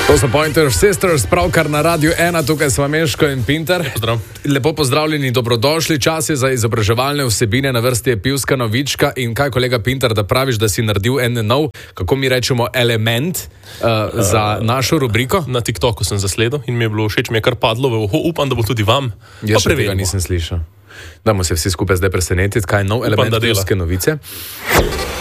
To so Pointer Sisters, pravkar na Radiu 1, tukaj smo Meško in Pinter. Pozdrav. Lepo pozdravljeni, dobrodošli. Čas je za izobraževalne vsebine, na vrsti je pivska novička. In kaj, kolega Pinter, da praviš, da si naredil en nov, kako mi rečemo, element za našo rubriko? Na TikToku sem zasledil in mi je bilo všeč, mi je kar padlo v uho. Upam, da bo tudi vam. Jaz še tega nisem slišal. Dajmo se vsi skupaj zdaj presenetiti, kaj je nov element pivske novice.